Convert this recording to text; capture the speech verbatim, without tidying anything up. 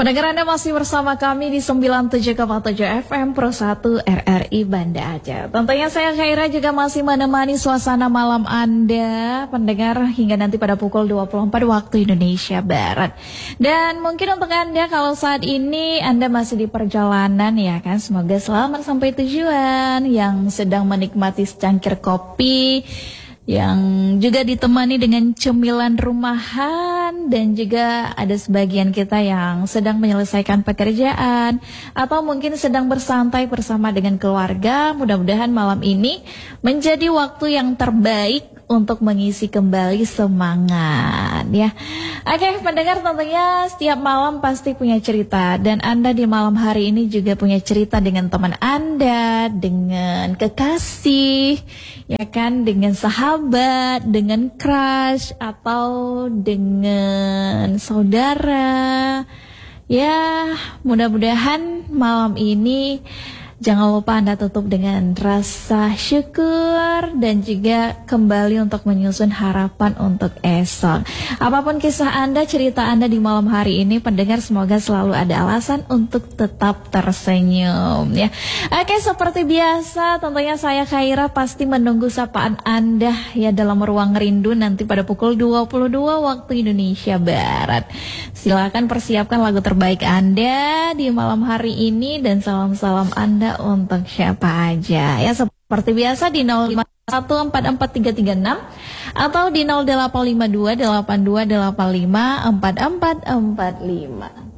Pendengar Anda masih bersama kami di sembilan puluh tujuh koma tujuh F M Pro satu R R I Banda Aceh. Tentunya saya Khaira juga masih menemani suasana malam Anda, pendengar, hingga nanti pada pukul dua puluh empat waktu Indonesia Barat. Dan mungkin untuk Anda kalau saat ini Anda masih di perjalanan ya kan, semoga selamat sampai tujuan. Yang sedang menikmati secangkir kopi, yang juga ditemani dengan cemilan rumahan, dan juga ada sebagian kita yang sedang menyelesaikan pekerjaan atau mungkin sedang bersantai bersama dengan keluarga. Mudah-mudahan malam ini menjadi waktu yang terbaik untuk mengisi kembali semangat ya. Oke, pendengar, tentunya setiap malam pasti punya cerita, dan Anda di malam hari ini juga punya cerita dengan teman Anda, dengan kekasih, ya kan, dengan sahabat, dengan crush, atau dengan saudara. Ya, mudah-mudahan malam ini jangan lupa Anda tutup dengan rasa syukur dan juga kembali untuk menyusun harapan untuk esok. Apapun kisah Anda, cerita Anda di malam hari ini, pendengar, semoga selalu ada alasan untuk tetap tersenyum ya. Oke, seperti biasa tentunya saya Khaira pasti menunggu sapaan Anda ya dalam ruang rindu nanti pada pukul dua puluh dua waktu Indonesia Barat. Silakan persiapkan lagu terbaik Anda di malam hari ini, dan salam-salam Anda untuk siapa aja ya, seperti biasa di nol lima satu empat empat tiga tiga enam atau di nol delapan lima dua delapan dua delapan lima empat empat empat lima.